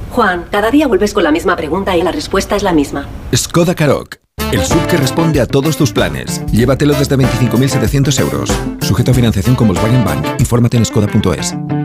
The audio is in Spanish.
Juan, cada día vuelves con la misma pregunta y la respuesta es la misma. Skoda Karoq, el SUV que responde a todos tus planes. Llévatelo desde 25.700 euros. Sujeto a financiación con Volkswagen Bank. Infórmate en skoda.es.